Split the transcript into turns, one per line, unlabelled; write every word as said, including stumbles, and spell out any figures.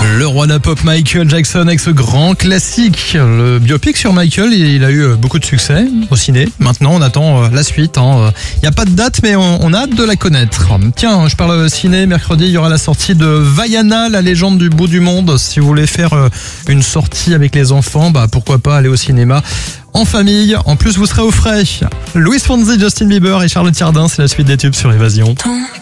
Le roi de la pop Michael Jackson avec ce grand classique. Le biopic sur Michael, il a eu beaucoup de succès au ciné. Maintenant, on attend la suite. Il n'y a pas de date, mais on a hâte de la connaître. Tiens, je parle ciné. Mercredi, il y aura la sortie de Vaiana, la légende du bout du monde. Si vous voulez faire une sortie avec les enfants, bah pourquoi pas aller au cinéma en famille. En plus, vous serez au frais. Luis Fonsi, Justin Bieber et Charlotte Cardin, c'est la suite des tubes sur Évasion.